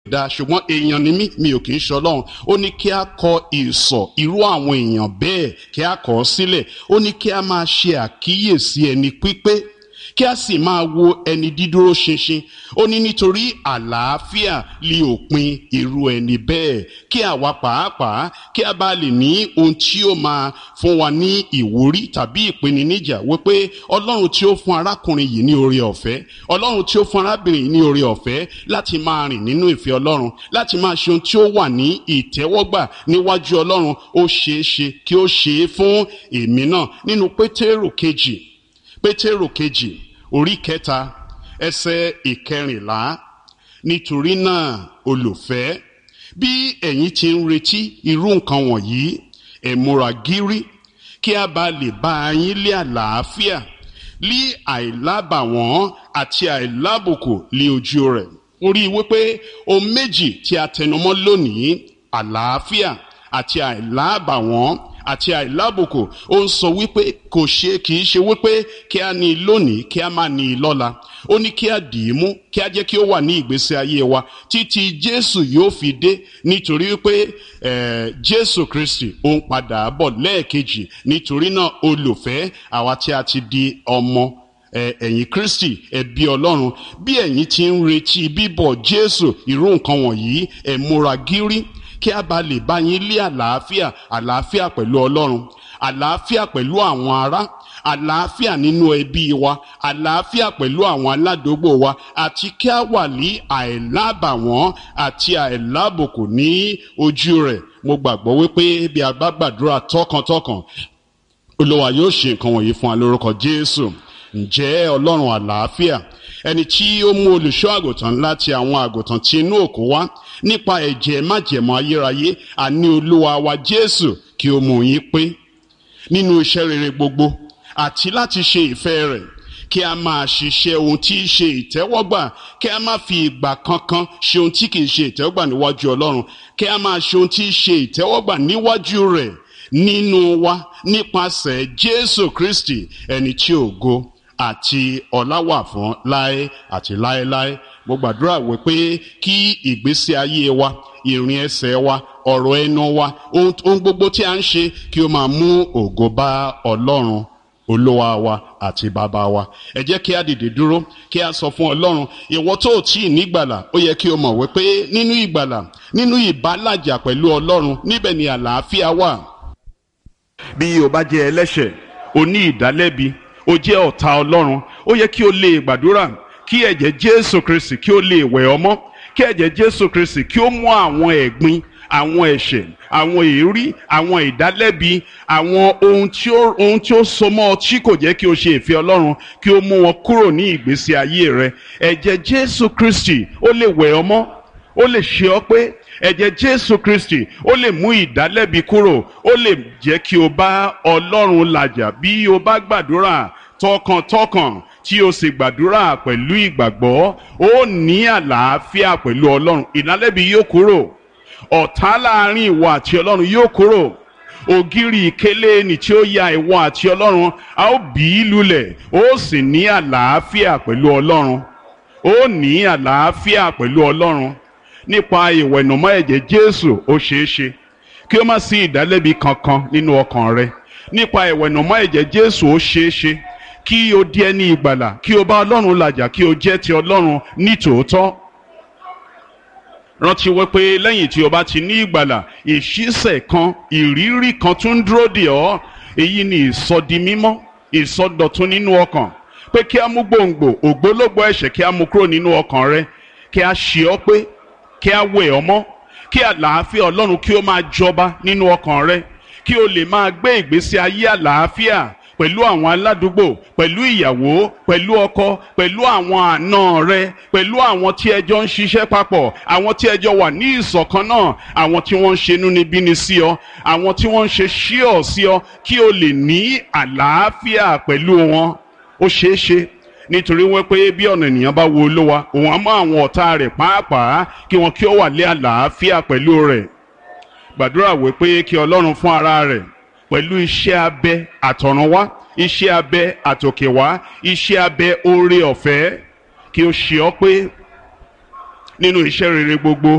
dá ṣùgbọ́n èèyàn ni mi ò kì í ṣe Ọlọ́run. Ó ní kí a kọ ìsọ̀ irú àwọn èèyàn bẹ́ẹ̀ kí a kọ̀ ọ́ sílẹ̀. Ó ní kí a máa ṣe àkíyèsí ẹni pípé kí a sì máa wo ẹni dídúró ṣinṣin. Ó ní nítorí àlàáfíà li òpin irú ẹni bẹ́ẹ̀, kí àwa pàápàá kí a bá lè ní ohun tí ó máa fún wa ní ìwúrí tàbí ìpèníjà wípé Ọlọ́run tí ó fún arákùnrin yìí ní oore ọ̀fẹ́, Ọlọ́run tí ó fún arábìnrin yìí ní oore ọ̀fẹ́ láti máa rìn nínú ìfẹ́ Ọlọ́run, láti máa ṣe ohun tí ó wà ní ìtẹ́wọ́gbà níwájú Ọlọ́run, ó ṣeé ṣe kí ó ṣe é fún èmi náà. Nínú Pétérù kejì orí 3 ẹsẹ̀ 14, nítorí náà olùfẹ́, bí ẹ̀yin ti ń retí irú nǹkan wọ̀nyí, ẹ múra gírí kí a bá lè bá yín lé àlàáfíà, lí àìlábàwọ́n àti àìlábùkù lé ojú rẹ̀. Ó rí wípé ohun méjì tí a tẹnumọ́ lónìí, àlàáfíà àti àìlábàwọ́n àti àìlábùkù, ó ń sọ wípé kì í ṣe wípé kí a ní lónìí kí a má ní lọ́la. Ó ní kí a dì í mú, kí a jẹ́ kí ó wà ní ìgbésí ayé wa títí Jésù yóò fi dé, nítorí wípé Jésù Kristi ó ń padà bọ̀ lẹ́ẹ̀kejì. Nítorí náà olùfẹ́, àwa tí a ti di ọmọ ẹ̀yin Kristi, ẹbí Ọlọ́run, bí ẹ̀yin ti ń retí bíbọ̀ Jésù irú nǹkan wọ̀nyí, ẹ múra gírí kí a bá lè bá yín lé àlàáfíà pẹ̀lú Ọlọ́run, àlàáfíà pẹ̀lú àwọn ará, àlàáfíà nínú ẹbí wa, àlàáfíà pẹ̀lú àwọn aládùúgbò wa, àti kí a wà ní àìlábàwọ́n àti àìlábùkù ní ojú rẹ̀. Mo gbàgbọ́ wípé bí a bá gbàdúrà tọkàntọkàn, Olúwa yóò ṣe nǹkan wọ̀nyí fún wa lórúkọ Jésù. Ǹjẹ́ Ọlọ́run àlàáfíà, ẹni tí ó mú olùṣọ́ àgùntàn láti àwọn àgùntàn tí inú òkú wá nípa ẹ̀jẹ̀ májẹ̀mú ayérayé, àní Olúwa wa Jésù, kí ó mú yín pé nínú iṣẹ́ rere gbogbo àti láti ṣe ìfẹ́ rẹ̀, kí a máa ṣiṣẹ́ ohun tí í ṣe ìtẹ́wọ́gbà, kí a má fi ìgbà kankan ṣe ohun tí kì í ṣe ìtẹ́wọ́gbà níwájú Ọlọ́run, kí a máa ṣe ohun tí í ṣe ìtẹ́wọ́gbà níwájú rẹ̀ nínú wa nípasẹ̀ Jésù Kristi, ẹni tí ògo àti ọlá wà fún láé àti láéláé. Mo gbàdúrà wípé kí ìgbésí ayé wa, ìrìn ẹsẹ̀ wa, ọ̀rọ̀ ẹnu wa, ohun gbogbo tí a ń ṣe kí ó máa mú ògo bá Ọlọ́run Olúwa wa àti bàbá wa. Ẹ jẹ́ kí a dìde dúró kí a sọ fún Ọlọ́run, ìwọ tó tí ì nígbàlà, ó yẹ kí o mọ̀ wípé nínú ìgbàlà, nínú ìbálàjà pẹ̀lú Ọlọ́run, níbẹ̀ ni àlàáfíà wà. Bí o bá jẹ́ ẹlẹ́ṣẹ̀, o ní ìdálẹ́bi, ó jẹ́ ọ̀tá Ọlọ́run, ó yẹ kí o lè gbàdúrà kí ẹ̀jẹ̀ Jésù Kristi kí ó lè wẹ̀ ọ́ mọ́, kí ẹ̀jẹ̀ Jésù Kristi kí ó mú àwọn ẹ̀gbin, àwọn ẹ̀ṣẹ̀, àwọn èérí, àwọn ìdálẹ́bi, àwọn ohun tí ó so mọ́ ọ tí kò jẹ́ kí o ṣe ìfẹ́ Ọlọ́run, kí ó mú wọn kúrò ní ìgbésí ayé rẹ. Ẹ̀jẹ̀ Jésù Kristi ó lè wẹ̀ ọ́ mọ́, ó lè ṣe ọ́ pé. Ẹ̀jẹ̀ Jésù Kristi ó lè mú ìdálẹ́bi kúrò, ó lè jẹ́ kí o bá Ọlọ́run làjà bí o bá gbàdúrà tọkàntọkàn tí o sì gbàdúrà pẹ̀lú ìgbàgbọ́, ó ní àlàáfíà pẹ̀lú Ọlọ́run. Ìdálẹ́bi yóò kúrò, ọ̀tá láàrin ìwọ àti Ọlọ́run yóò kúrò, ògiri ìkélé ni tí ó ya ìwọ àti Ọlọ́run a ó bì í lulẹ̀, ó sì ní àlàáfíà pẹ̀lú Ọlọ́run, ó ní àlàáfíà pẹ̀lú Ọlọ́run. Nípa ìwẹ̀nùmọ́ ẹ̀jẹ̀ Jésù ó ṣeé ṣe kí ó má sí ìdálẹ́bi kankan nínú ọkàn rẹ. Nípa ìwẹ̀nùmọ́ ẹ̀jẹ̀ Jésù ó ṣeé ṣe kí o di ẹni ìgbàlà, kí o bá Ọlọ́run làjà, kí o jẹ́ ti Ọlọ́run ní tòótọ́. Rántí wípé lẹ́yìn tí o bá ti ní ìgbàlà, ìṣísẹ̀ kan, ìrírí kan tún ń dúró dè ọ́. Èyí ni ìsọdimímọ́, ìsọdọ̀tun nínú ọkàn, pé kí a mú gbòǹgbò ògbólógbòó ẹ̀ṣẹ̀ kí a mú kúrò nínú ọkàn rẹ, kí a ṣe ọ́ pé, kí a wẹ̀ ọ́ mọ́, kí àlàáfíà Ọlọ́run kí ó máa jọba nínú ọkàn rẹ, kí o lè máa gbé ìgbésí ayé àlàáfíà pẹ̀lú àwọn aládùúgbò, pẹ̀lú ìyàwó, pẹ̀lú ọkọ, pẹ̀lú àwọn àna rẹ, pẹ̀lú àwọn tí ẹjọ́ ń ṣiṣẹ́ papọ̀, àwọn tí ẹjọ́ wà ní ìṣọ̀kan náà, àwọn tí wọ́n ń ṣe inúnibíni sí ọ, àwọn tí wọ́n ń ṣe ṣíọ̀ sí ọ, kí o lè ní àlàáfíà pẹ̀lú wọn. Ó ṣeé ṣe nítorí wípé bí ọ̀nà ènìyàn bá wo Olúwa, òun á mọ àwọn ọ̀tá rẹ̀ pàápàá kí wọn kí ó wà lé àlàáfíà pẹ̀lú rẹ̀. Gbàdúrà wípé kí Ọlọ́run fún ara rẹ̀ pẹ̀lú iṣẹ́ abẹ àtọ̀runwá, iṣẹ́ abẹ àtòkèwá, iṣẹ́ abẹ oore ọ̀fẹ́, kí ó ṣe ọ́ pé nínú iṣẹ́ rere gbogbo.